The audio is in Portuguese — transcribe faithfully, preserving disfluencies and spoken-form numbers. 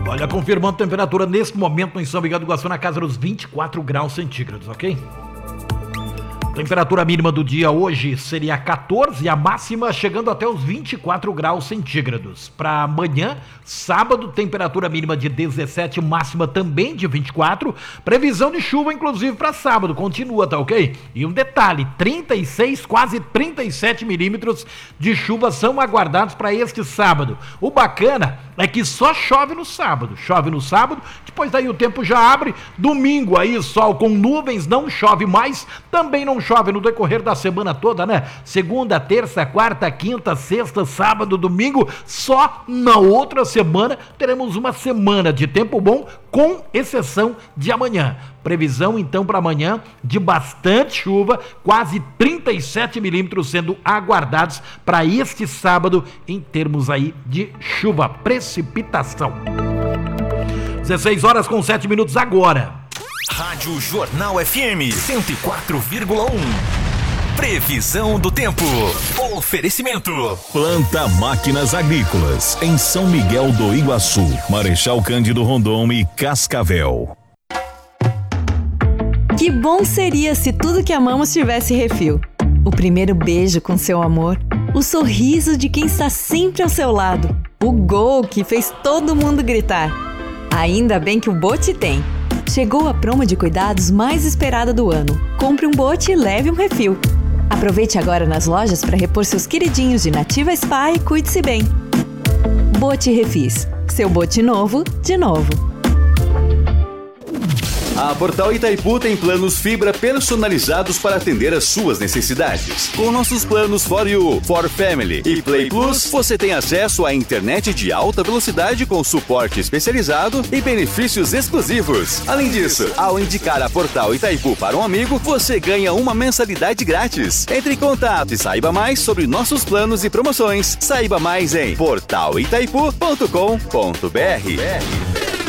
Olha, confirmando temperatura neste momento em São Miguel do Iguaçu na casa dos vinte e quatro graus centígrados, ok? Temperatura mínima do dia hoje seria quatorze, a máxima chegando até os vinte e quatro graus centígrados. Para amanhã, sábado, temperatura mínima de dezessete, máxima também de vinte e quatro. Previsão de chuva, inclusive, para sábado, continua, tá ok? E um detalhe, trinta e seis, quase trinta e sete milímetros de chuva são aguardados para este sábado. O bacana é que só chove no sábado, chove no sábado, depois daí o tempo já abre, domingo aí sol com nuvens, não chove mais, também não chove no decorrer da semana toda, né? Segunda, terça, quarta, quinta, sexta, sábado, domingo, só na outra semana teremos uma semana de tempo bom, com exceção de amanhã. Previsão então para amanhã de bastante chuva, quase trinta e sete milímetros sendo aguardados para este sábado em termos aí de chuva, precipitação. dezesseis horas com sete minutos agora. Rádio Jornal F M cento e quatro vírgula um. Previsão do tempo. Oferecimento. Planta Máquinas Agrícolas em São Miguel do Iguaçu, Marechal Cândido Rondon e Cascavel. Que bom seria se tudo que amamos tivesse refil. O primeiro beijo com seu amor, o sorriso de quem está sempre ao seu lado, o gol que fez todo mundo gritar. Ainda bem que o Bote tem. Chegou a promo de cuidados mais esperada do ano. Compre um Bote e leve um refil. Aproveite agora nas lojas para repor seus queridinhos de Nativa Spa e cuide-se bem. Bote Refis. Seu bote novo, de novo. A Portal Itaipu tem planos fibra personalizados para atender às suas necessidades. Com nossos planos For You, For Family e Play Plus, você tem acesso à internet de alta velocidade com suporte especializado e benefícios exclusivos. Além disso, ao indicar a Portal Itaipu para um amigo, você ganha uma mensalidade grátis. Entre em contato e saiba mais sobre nossos planos e promoções. Saiba mais em portal itaipu ponto com ponto br.